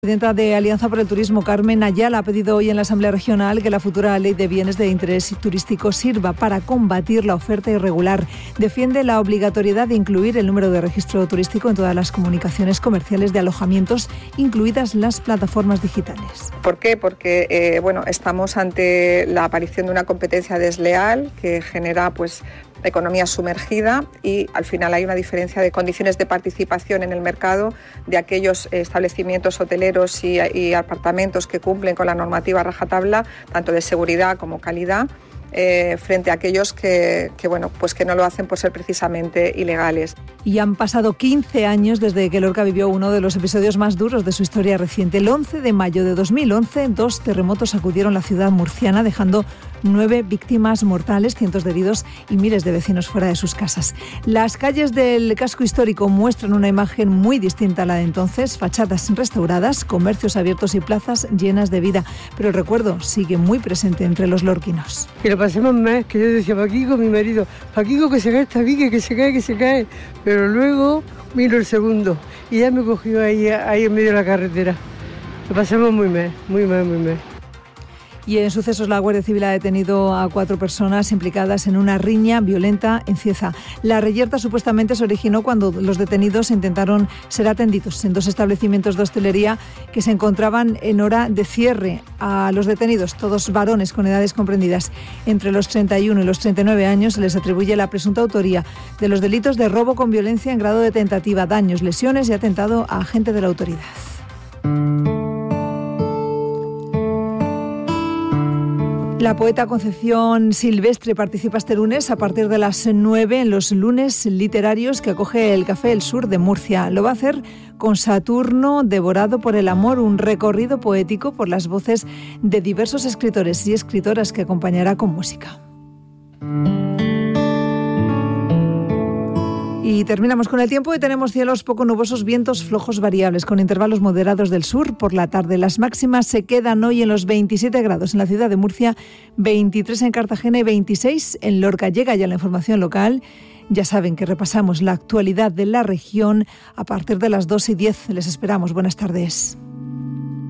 La presidenta de Alianza por el Turismo, Carmen Ayala, ha pedido hoy en la Asamblea Regional que la futura Ley de Bienes de Interés Turístico sirva para combatir la oferta irregular. Defiende la obligatoriedad de incluir el número de registro turístico en todas las comunicaciones comerciales de alojamientos, incluidas las plataformas digitales. ¿Por qué? Porque estamos ante la aparición de una competencia desleal que genera economía sumergida y al final hay una diferencia de condiciones de participación en el mercado de aquellos establecimientos hoteleros y apartamentos que cumplen con la normativa rajatabla, tanto de seguridad como calidad, frente a aquellos que no lo hacen por ser precisamente ilegales. Y han pasado 15 años desde que Lorca vivió uno de los episodios más duros de su historia reciente. El 11 de mayo de 2011, 2 terremotos sacudieron la ciudad murciana, dejando 9 víctimas mortales, cientos de heridos y miles de vecinos fuera de sus casas. Las calles del casco histórico muestran una imagen muy distinta a la de entonces, fachadas restauradas, comercios abiertos y plazas llenas de vida. Pero el recuerdo sigue muy presente entre los lorquinos. Que lo pasemos más, que yo decía, Paquico, mi marido, Paquico, que se cae esta viga, que se cae. Pero luego vino el segundo y ya me cogió ahí en medio de la carretera. Lo pasamos muy mal. Y en sucesos, la Guardia Civil ha detenido a 4 personas implicadas en una riña violenta en Cieza. La reyerta supuestamente se originó cuando los detenidos intentaron ser atendidos en 2 establecimientos de hostelería que se encontraban en hora de cierre. A los detenidos, todos varones con edades comprendidas entre los 31 y los 39 años, se les atribuye la presunta autoría de los delitos de robo con violencia en grado de tentativa, daños, lesiones y atentado a agente de la autoridad. La poeta Concepción Silvestre participa este lunes a partir de las 9 en los lunes literarios que acoge el Café El Sur de Murcia. Lo va a hacer con Saturno devorado por el amor, un recorrido poético por las voces de diversos escritores y escritoras que acompañará con música. Y terminamos con el tiempo y tenemos cielos poco nubosos, vientos flojos variables con intervalos moderados del sur por la tarde. Las máximas se quedan hoy en los 27 grados en la ciudad de Murcia, 23 en Cartagena y 26 en Lorca. Llega ya la información local. Ya saben que repasamos la actualidad de la región a partir de las 2:10. Les esperamos. Buenas tardes.